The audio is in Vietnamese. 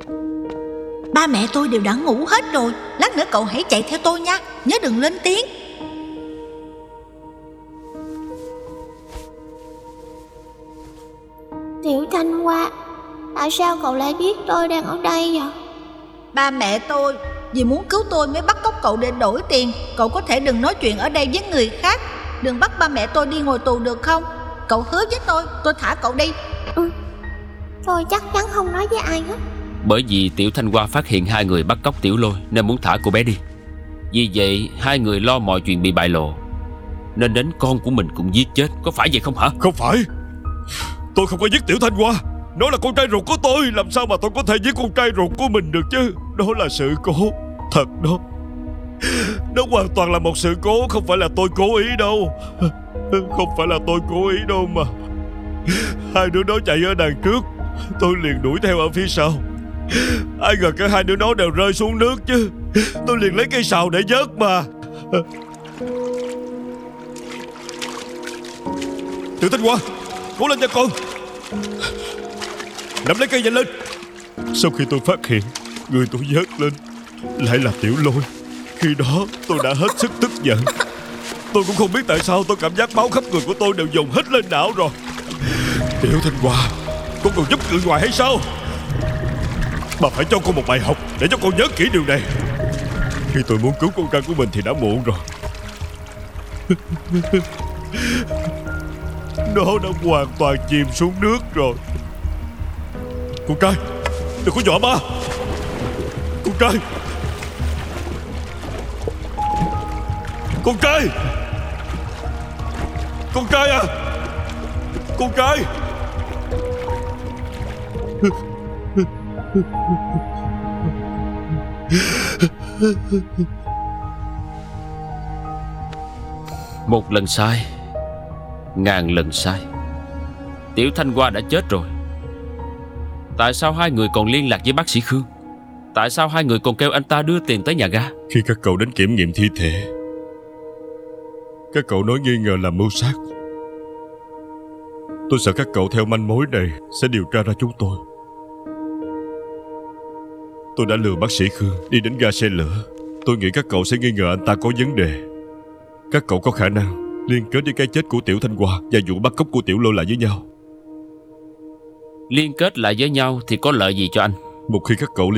Ba mẹ tôi đều đã ngủ hết rồi. Lát nữa cậu hãy chạy theo tôi nha, nhớ đừng lên tiếng. Tiểu Thanh Hoa, tại sao cậu lại biết tôi đang ở đây vậy? Ba mẹ tôi vì muốn cứu tôi mới bắt cóc cậu để đổi tiền. Cậu có thể đừng nói chuyện ở đây với người khác. Đừng bắt ba mẹ tôi đi ngồi tù được không? Cậu hứa với tôi thả cậu đi. Tôi chắc chắn không nói với ai hết. Bởi vì Tiểu Thanh Hoa phát hiện hai người bắt cóc Tiểu Lôi nên muốn thả cô bé đi. Vì vậy hai người lo mọi chuyện bị bại lộ, nên đến con của mình cũng giết chết. Có phải vậy không hả? Không phải, tôi không có giết Tiểu Thanh Hoa. Nó là con trai ruột của tôi. Làm sao mà tôi có thể giết con trai ruột của mình được chứ? Đó là sự cố. Thật đó. Nó hoàn toàn là một sự cố. Không phải là tôi cố ý đâu. Không phải là tôi cố ý đâu mà. Hai đứa nó chạy ở đằng trước, tôi liền đuổi theo ở phía sau. Ai ngờ cả hai đứa nó đều rơi xuống nước chứ. Tôi liền lấy cây sào để vớt mà. Tiểu Thanh Hoa, cố lên nha con. Nắm lấy cây nhanh lên. Sau khi tôi phát hiện người tôi vớt lên lại là Tiểu Lôi, khi đó tôi đã hết sức tức giận. Tôi cũng không biết tại sao tôi cảm giác máu khắp người của tôi đều dồn hết lên não rồi. Tiểu Thanh Hoa, con còn giúp người ngoài hay sao? Bà phải cho con một bài học để cho con nhớ kỹ điều này. Khi tôi muốn cứu con trai của mình thì đã muộn rồi. Nó đã hoàn toàn chìm xuống nước rồi. Con trai, đừng có dọa ba. Con trai. Con trai. Con trai à. Con trai. Một lần sai, ngàn lần sai. Tiểu Thanh Hoa đã chết rồi. Tại sao hai người còn liên lạc với bác sĩ Khương? Tại sao hai người còn kêu anh ta đưa tiền tới nhà ga? Khi các cậu đến kiểm nghiệm thi thể, các cậu nói nghi ngờ là mưu sát. Tôi sợ các cậu theo manh mối này sẽ điều tra ra chúng tôi. Tôi đã lừa bác sĩ Khương đi đến ga xe lửa. Tôi nghĩ các cậu sẽ nghi ngờ anh ta có vấn đề. Các cậu có khả năng liên kết với cái chết của Tiểu Thanh Hoa và vụ bắt cóc của Tiểu Lôi lại với nhau. Liên kết lại với nhau thì có lợi gì cho anh? Một khi các cậu